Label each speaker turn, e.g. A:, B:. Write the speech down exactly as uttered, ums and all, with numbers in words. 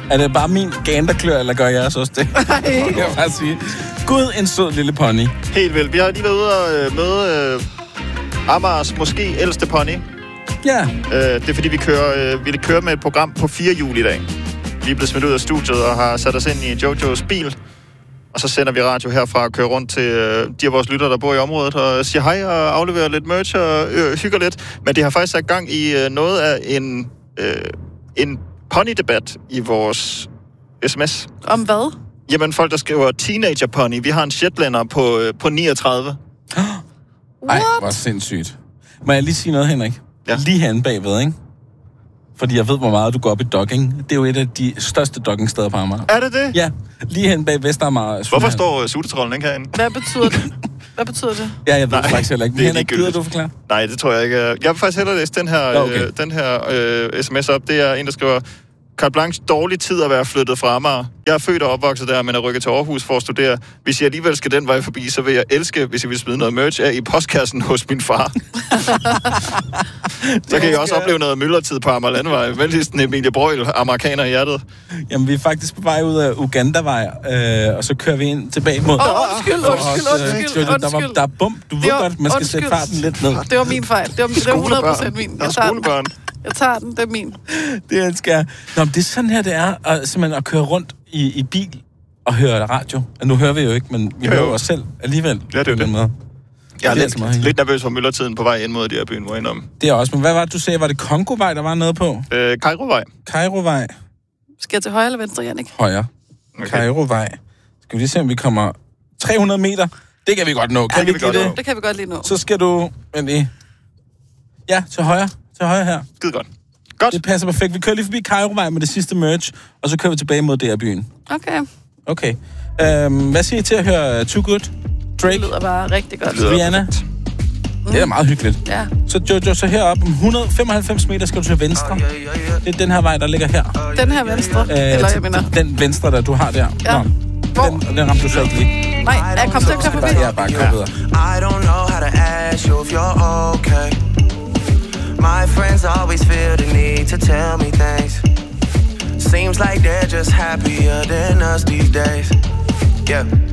A: Er det bare min gane, der klør, eller gør jeg også det?
B: Nej.
A: Jeg vil bare sige. Gud, en sød lille pony.
C: Helt vildt. Vi har lige været ude og øh, møde øh, Amagers måske ældste pony.
A: Ja.
C: Øh, det er fordi, vi kører, øh, vi kører med et program på fire hjul i dag. Vi er blevet smidt ud af studiet og har sat os ind i Jojos bil. Og så sender vi radio herfra og kører rundt til øh, de af vores lyttere, der bor i området, og siger hej og afleverer lidt merch og øh, hygger lidt. Men det har faktisk sat gang i øh, noget af en, øh, en pony-debat i vores sms.
B: Om hvad?
C: Jamen, folk, der skriver teenager pony. Vi har en Shetlander på, øh, på niogtredive.
A: Ej, hvor sindssygt. Må jeg lige sige noget, Henrik?
C: Ja.
A: Lige herinde bagved, ikke? Fordi jeg ved, hvor meget du går op i dogging. Det er jo et af de største doggingsteder på Amager.
C: Er det det?
A: Ja, lige herinde bag Vestamager.
C: Hvorfor står uh, sutetrollen ikke herinde?
B: Hvad betyder det? Hvad betyder det?
A: Ja, jeg ved
C: Nej,
A: det faktisk heller ikke. Men
C: det er
A: Henrik,
C: ligegyldigt.
A: gider du forklare?
C: Nej, det tror jeg ikke. Jeg vil faktisk hellere læse den her,
A: Ja, okay.
C: øh, den her øh, sms op. Det er en, der skriver... Carte Blanche, dårlig tid at være flyttet fra Amager. Jeg er født og opvokset der, men er rykket til Aarhus for at studere. Hvis jeg alligevel skal den vej forbi, så vil jeg elske, hvis jeg vil smide noget merch af i postkassen hos min far. Så kan jeg også opleve noget myldretid på Amager Landvej. Venligsten Emilie Brøgl, amerikaner i hjertet.
A: Jamen, vi er faktisk på vej ud af Ugandavej, øh, og så kører vi ind tilbage mod...
B: Åh, oh, undskyld, undskyld, undskyld,
A: Der, var,
B: undskyld.
A: der er bump. Du ved
B: var-
A: godt, man skal
B: undskyld.
A: sætte farten lidt ned.
B: Det var min fejl. Det var, det var hundrede procent min.
C: Der er
B: Jeg tager den.
C: skolebørn.
B: Jeg tager den, det er min.
A: Det elsker jeg. Nå, men det er sådan her, det er at, simpelthen at køre rundt i, i bil og høre radio. Nu hører vi jo ikke, men vi
C: Jo,
A: hører
C: jo.
A: os selv alligevel.
C: Ja, det er
A: på den
C: det.
A: måde.
C: Jeg er
A: Det er altså meget
C: lidt,
A: hyggeligt.
C: lidt nervøs for myldretiden på vej ind mod de her byen, hvor jeg om.
A: Det er også, men hvad var det, du sagde? Var det Kongovej, der var noget på?
C: Øh, Kairovej.
A: Kairovej.
B: Skal jeg til højre eller venstre, Jannik?
A: Højre.
C: Okay.
A: Kairovej. Skal vi lige se, om vi kommer tre hundrede meter? Det kan vi godt nå. Kan
C: Ja,
A: vi
C: det kan
A: ikke
C: vi
A: det?
C: godt
B: Det kan vi godt lige nå.
A: Så skal du... Vent lige. Ja, til højre. Til højre her.
C: Skide godt. Godt.
A: Det passer perfekt. Vi kører lige forbi Kairovej med det sidste merch, og så kører vi tilbage mod D R-byen.
B: Okay.
A: Okay. Øhm, hvad siger I til at høre Too Good? Drake?
B: Det lyder bare rigtig godt.
C: lyder
A: Rihanna?
C: perfekt.
A: Det er da meget hyggeligt.
B: Ja.
A: Så Jojo, så heroppe om et hundrede og femoghalvfems meter skal du til venstre. Det er den her vej, der ligger her.
B: Den her venstre,
A: Øh,
B: eller
A: til-
B: jeg mener...
A: Den venstre, der du har der.
B: Ja.
A: Nå.
B: Hvor?
A: Den, og den ramte du så ikke lige.
B: Nej, jeg kom til at køre forbi.
A: Bare, ja, bare kør videre.
D: I don't know how to ask you if you're okay. My friends always feel the need to tell me things. Seems like they're just happier than us these days. Yeah.